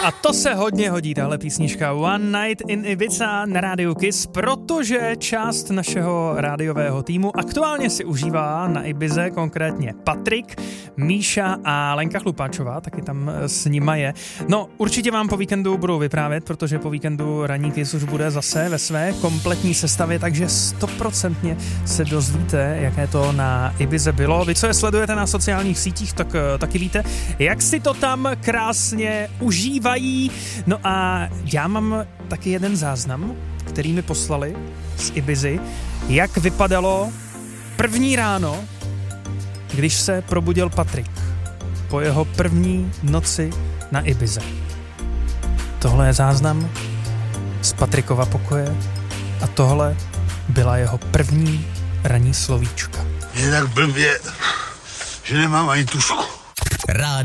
A to se hodně hodí, tahle písnička One Night in Ibiza na rádiu Kiss, protože část našeho rádiového týmu aktuálně si užívá na Ibize, konkrétně Patrik, Míša a Lenka Chlupáčová, taky tam s nima je. No, určitě vám po víkendu budou vyprávět, protože po víkendu ranní Kiss už bude zase ve své kompletní sestavě, takže 100% se dozvíte, jaké to na Ibize bylo. Vy, co je sledujete na sociálních sítích, tak taky víte, jak si to tam krásně užívají. No a já mám taky jeden záznam, který mi poslali z Ibizy, jak vypadalo první ráno, když se probudil Patrik po jeho první noci na Ibize. Tohle je záznam z Patrikova pokoje a tohle byla jeho první ranní slovíčka. Je tak blbě, že nemám ani tušku.